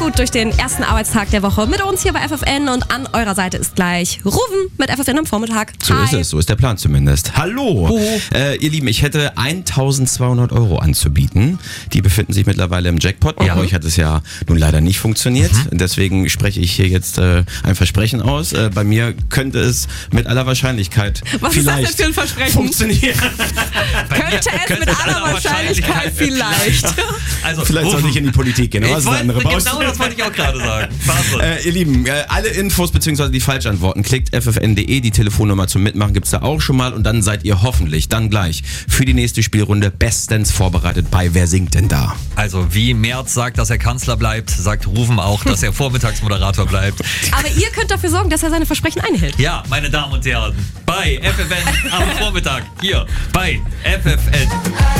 gut durch den ersten Arbeitstag der Woche mit uns hier bei FFN und an eurer Seite ist gleich Rufen mit FFN am Vormittag. So ist es, so ist der Plan zumindest. Hallo, ihr Lieben, ich hätte 1.200 Euro anzubieten. Die befinden sich mittlerweile im Jackpot. Bei euch hat es ja nun leider nicht funktioniert. Deswegen spreche ich hier jetzt ein Versprechen aus. Bei mir könnte es mit aller Wahrscheinlichkeit Was vielleicht ist das denn für ein Versprechen? funktionieren. Könnte es mit aller Wahrscheinlichkeit vielleicht. Also, Vielleicht sollte ich in die Politik gehen. Aber das ist eine andere Baustelle. Genau das wollte ich auch gerade sagen. Ihr Lieben, alle Infos bzw. die Falschantworten klickt ffn.de, die Telefonnummer zum Mitmachen gibt's da auch schon mal und dann seid ihr hoffentlich dann gleich für die nächste Spielrunde bestens vorbereitet bei Wer singt denn da? Also wie Merz sagt, dass er Kanzler bleibt, sagt Rufen auch, dass er Vormittagsmoderator bleibt. Aber ihr könnt dafür sorgen, dass er seine Versprechen einhält. Ja, meine Damen und Herren, bei FFN am Vormittag, hier bei FFN.